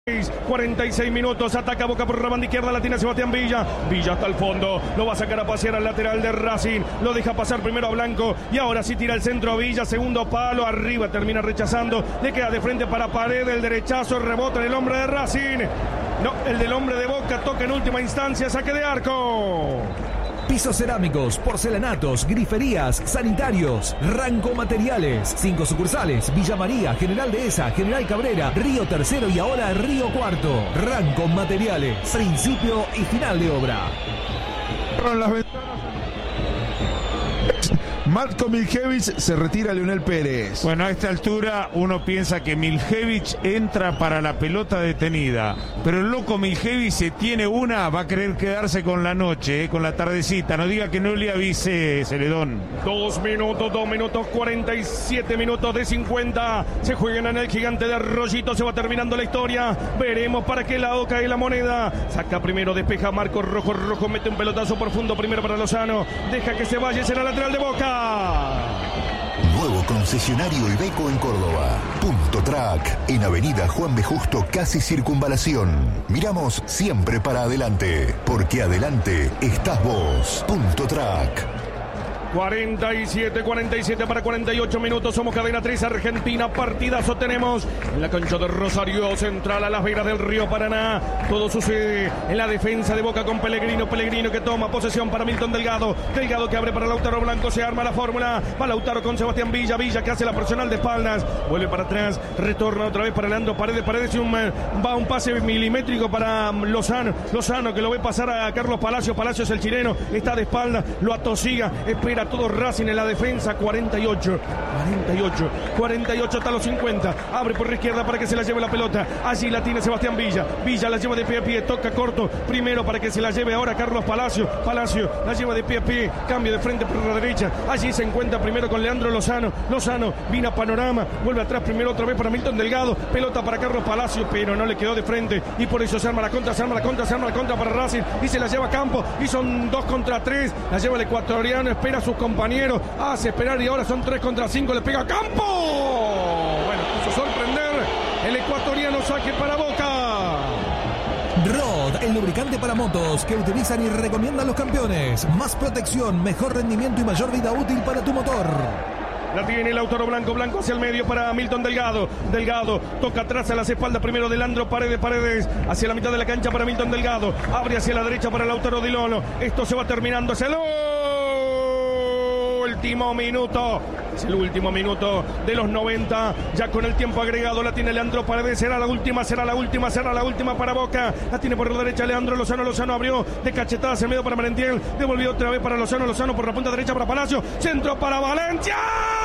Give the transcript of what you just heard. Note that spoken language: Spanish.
46 minutos, ataca Boca por la banda izquierda, la tiene Sebastián Villa. Villa hasta el fondo, lo va a sacar a pasear al lateral de Racing. Lo deja pasar primero a Blanco y ahora sí tira el centro a Villa. Segundo palo, arriba termina rechazando. Le queda de frente para Paredes, el derechazo, rebota en el hombre de Racing. No, el del hombre de Boca toca en última instancia, saque de arco. Pisos cerámicos, porcelanatos, griferías, sanitarios, Ranco Materiales. 5 sucursales: Villa María, General Dehesa, General Cabrera, Río Tercero y ahora Río Cuarto. Ranco Materiales, principio y final de obra. Las ventanas. Marco Miljevic, se retira Leonel Pérez. Bueno, a esta altura uno piensa que Miljevic entra para la pelota detenida, pero el loco Miljevic, si tiene una, va a querer quedarse con la noche, con la tardecita. No diga que no le avise, Celedón. 2 minutos, 47 minutos de 50. Se juegan en el gigante de Arroyito. Se va terminando la historia. Veremos para qué lado cae la moneda. Saca primero, despeja Marco Rojo. Rojo mete un pelotazo profundo primero para Lozano. Deja que se vaya, será lateral de Boca. Nuevo concesionario Iveco en Córdoba. Punto Track, en Avenida Juan B. Justo, casi Circunvalación. Miramos siempre para adelante, porque adelante estás vos. Punto Track. 47 para 48 minutos. Somos Cadena 3 Argentina. Partidazo tenemos en la cancha de Rosario Central, a las veras del río Paraná. Todo sucede en la defensa de Boca con Pellegrino. Pellegrino que toma posesión para Milton Delgado. Delgado que abre para Lautaro Blanco. Se arma la fórmula. Va Lautaro con Sebastián Villa. Villa que hace la personal de espaldas. Vuelve para atrás. Retorna otra vez para Leandro Paredes. Paredes y va un pase milimétrico para Lozano. Lozano que lo ve pasar a Carlos Palacio. Palacio es el chileno. Está de espalda. Lo atosiga. Espera todo Racing en la defensa. 48 hasta los 50. Abre por la izquierda para que se la lleve la pelota. Allí la tiene Sebastián Villa. Villa la lleva de pie a pie. Toca corto primero para que se la lleve ahora Carlos Palacio. Palacio la lleva de pie a pie. Cambio de frente por la derecha. Allí se encuentra primero con Leandro Lozano. Lozano vino a panorama. Vuelve atrás primero otra vez para Milton Delgado. Pelota para Carlos Palacio, pero no le quedó de frente. Y por eso se arma la contra para Racing. Y se la lleva a campo. Y son 2 contra 3. La lleva el ecuatoriano. Espera a sus compañeros. Hace esperar y ahora son 3 contra 5. Le pega a campo. Bueno, quiso sorprender. El ecuatoriano, saque para Boca. Rod, el lubricante para motos que utilizan y recomiendan los campeones. Más protección, mejor rendimiento y mayor vida útil para tu motor. La tiene Lautaro Blanco. Blanco hacia el medio para Milton Delgado. Delgado toca atrás a las espaldas primero de Leandro Paredes. Paredes hacia la mitad de la cancha para Milton Delgado. Abre hacia la derecha para Lautaro Dilono. Esto se va terminando. Es el último minuto. Es el último minuto de los 90. Ya con el tiempo agregado la tiene Leandro Paredes. Será la última para Boca. La tiene por la derecha Leandro Lozano. Lozano abrió de cachetadas en medio para Merentiel. Devolvió otra vez para Lozano. Lozano por la punta derecha para Palacio. Centro para Valencia.